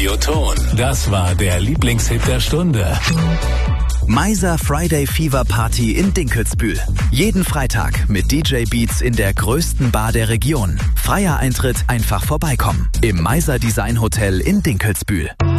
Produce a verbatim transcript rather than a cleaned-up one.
Radioton. Das war der Lieblingshit der Stunde. Meiser Friday Fever Party in Dinkelsbühl. Jeden Freitag mit D J Beats in der größten Bar der Region. Freier Eintritt, einfach vorbeikommen. Im Meiser Design Hotel in Dinkelsbühl.